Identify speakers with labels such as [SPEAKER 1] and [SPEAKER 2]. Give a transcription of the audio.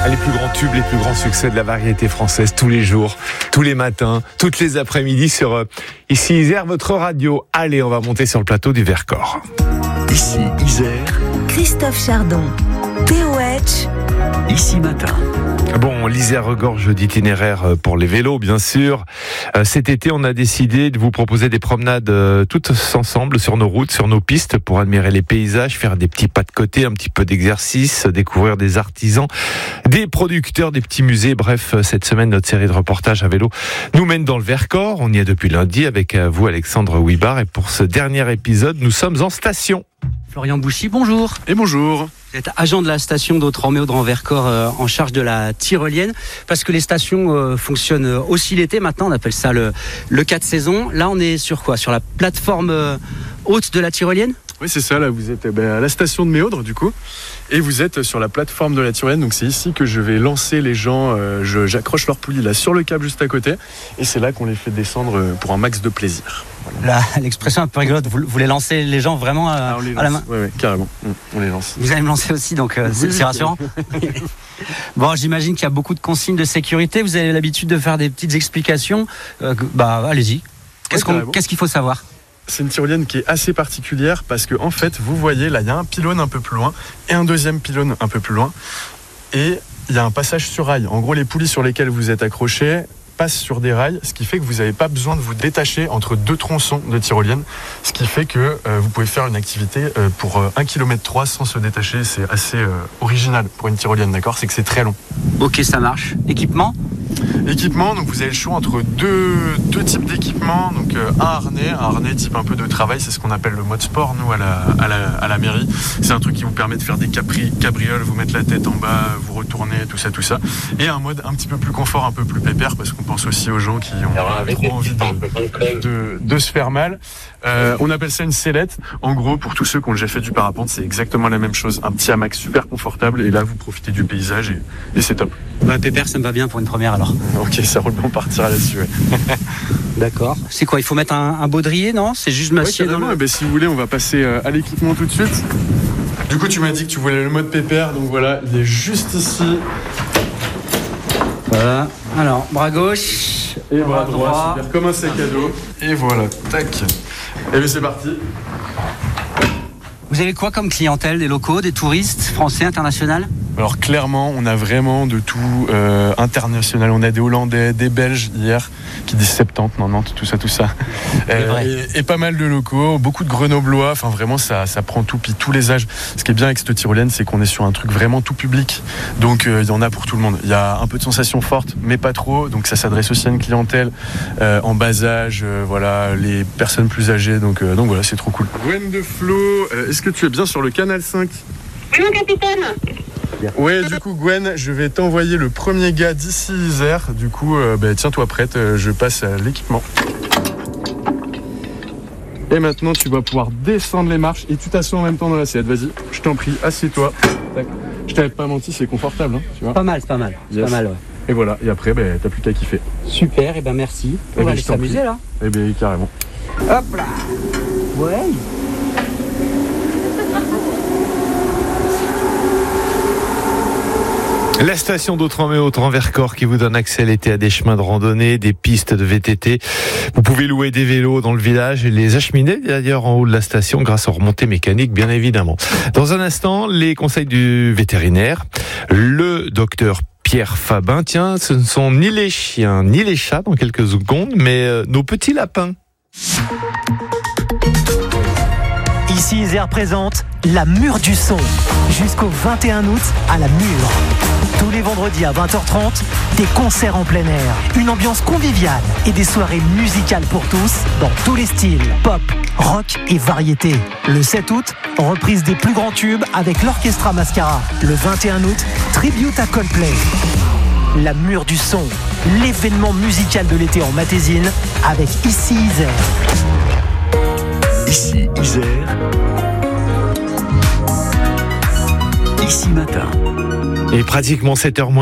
[SPEAKER 1] Les plus grands tubes, les plus grands succès de la variété française tous les jours, tous les matins, toutes les après-midi sur Ici Isère, votre radio. Allez, on va monter sur le plateau du Vercors.
[SPEAKER 2] Ici Isère,
[SPEAKER 3] Christophe Chardon, Théo Etch,
[SPEAKER 2] Ici Matin.
[SPEAKER 1] Bon, l'Isère regorge d'itinéraires pour les vélos, bien sûr. Cet été, on a décidé de vous proposer des promenades toutes ensemble sur nos routes, sur nos pistes, pour admirer les paysages, faire des petits pas de côté, un petit peu d'exercice, découvrir des artisans, des producteurs, des petits musées. Bref, cette semaine, notre série de reportages à vélo nous mène dans le Vercors. On y est depuis lundi avec vous, Alexandre Ouibard. Et pour ce dernier épisode, nous sommes en station.
[SPEAKER 4] Florian Bouchy, bonjour.
[SPEAKER 5] Et bonjour.
[SPEAKER 4] Vous êtes agent de la station d'Autran-Méaudran-Vercors en charge de la tyrolienne, parce que les stations fonctionnent aussi l'été maintenant, on appelle ça le 4 saisons. Là, on est sur quoi ? Sur la plateforme haute de la tyrolienne ?
[SPEAKER 5] Oui, c'est ça, là vous êtes à la station de Méaudre du coup, et vous êtes sur la plateforme de la tyrolienne, donc c'est ici que je vais lancer les gens, j'accroche leur poulie là sur le câble juste à côté, et c'est là qu'on les fait descendre pour un max de plaisir.
[SPEAKER 4] Voilà. Là, l'expression un peu rigolote, vous les lancez les gens vraiment à la main ?
[SPEAKER 5] Oui, carrément, on les lance.
[SPEAKER 4] Vous allez me lancer aussi, donc c'est rassurant. Bon, j'imagine qu'il y a beaucoup de consignes de sécurité, vous avez l'habitude de faire des petites explications, allez-y. Qu'est-ce qu'il faut savoir ?
[SPEAKER 5] C'est une tyrolienne qui est assez particulière parce que en fait, vous voyez, là, il y a un pylône un peu plus loin et un deuxième pylône un peu plus loin. Et il y a un passage sur rail. En gros, les poulies sur lesquelles vous êtes accrochés passent sur des rails, ce qui fait que vous n'avez pas besoin de vous détacher entre deux tronçons de tyrolienne, ce qui fait que vous pouvez faire une activité pour 1,3 km sans se détacher. C'est assez original pour une tyrolienne, d'accord ? C'est que c'est très long.
[SPEAKER 4] Ok, ça marche. Équipement ?
[SPEAKER 5] Donc vous avez le choix entre deux types d'équipements, donc un harnais type un peu de travail, c'est ce qu'on appelle le mode sport nous à la mairie. C'est un truc qui vous permet de faire des cabrioles, vous mettre la tête en bas, vous retourner, tout ça. Et un mode un petit peu plus confort, un peu plus pépère, parce qu'on pense aussi aux gens qui ont trop envie de se faire mal. On appelle ça une sellette. En gros, pour tous ceux qui ont déjà fait du parapente, c'est exactement la même chose. Un petit hamac super confortable, et là vous profitez du paysage et c'est top.
[SPEAKER 4] Pépère, ça me va bien pour une première alors.
[SPEAKER 5] Ok, ça roule, on partira là-dessus. Ouais.
[SPEAKER 4] D'accord. C'est quoi ? Il faut mettre un baudrier, non ? C'est juste m'assied dans le...
[SPEAKER 5] Si vous voulez, on va passer à l'équipement tout de suite. Du coup, tu m'as dit que tu voulais le mode pépère, donc voilà, il est juste ici.
[SPEAKER 4] Voilà. Alors, bras gauche
[SPEAKER 5] et bras droit, super, comme un sac à dos. Et voilà, tac. Et bien c'est parti.
[SPEAKER 4] Vous avez quoi comme clientèle ? Des locaux, des touristes, français, international ?
[SPEAKER 5] Alors clairement, on a vraiment de tout international. On a des Hollandais, des Belges hier, qui disent 70, 90, tout ça. Et pas mal de locaux, beaucoup de Grenoblois. Enfin vraiment, ça prend tout, puis tous les âges. Ce qui est bien avec cette tyrolienne, c'est qu'on est sur un truc vraiment tout public. Donc il y en a pour tout le monde. Il y a un peu de sensations fortes, mais pas trop. Donc ça s'adresse aussi à une clientèle en bas âge, voilà, les personnes plus âgées. Donc voilà, c'est trop cool. Gwen de Flo, est-ce que tu es bien sur le canal 5 ?
[SPEAKER 6] Oui, mon capitaine.
[SPEAKER 5] Ouais, du coup Gwen, je vais t'envoyer le premier gars d'ici Isère. Du coup, tiens-toi prête, je passe à l'équipement. Et maintenant, tu vas pouvoir descendre les marches et tu t'assois en même temps dans la sellette. Vas-y, je t'en prie, assieds-toi. Tac. Je t'avais pas menti, c'est confortable, hein, tu vois.
[SPEAKER 4] Pas mal. Yes. Pas mal, ouais.
[SPEAKER 5] Et voilà, et après, t'as plus qu'à kiffer.
[SPEAKER 4] Super, et merci. On va aller s'amuser là.
[SPEAKER 5] Eh bien, carrément.
[SPEAKER 4] Hop là. Ouais.
[SPEAKER 1] La station d'Autran-Méaudran-Vercors qui vous donne accès l'été à des chemins de randonnée, des pistes de VTT. Vous pouvez louer des vélos dans le village et les acheminer d'ailleurs en haut de la station grâce aux remontées mécaniques, bien évidemment. Dans un instant, les conseils du vétérinaire, le docteur Pierre Fabin. Tiens, ce ne sont ni les chiens ni les chats dans quelques secondes, mais nos petits lapins.
[SPEAKER 7] Ici Isère présente la Mûre du Son, jusqu'au 21 août à la Mûre. Tous les vendredis à 20h30, des concerts en plein air, une ambiance conviviale et des soirées musicales pour tous dans tous les styles, pop, rock et variété. Le 7 août, reprise des plus grands tubes avec l'Orchestra Mascara. Le 21 août, tribute à Coldplay. La Mûre du Son, l'événement musical de l'été en Matésine avec Ici Isère.
[SPEAKER 2] Ici Isère, Ici Matin.
[SPEAKER 1] Et pratiquement 7h moins.